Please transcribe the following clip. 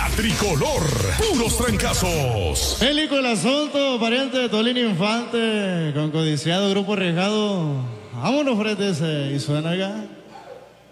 La Tricolor, puros trancazos. Película Asunto, pariente de Tolino Infante, con codiciado grupo arriesgado. Vámonos, frente ese, y suena acá.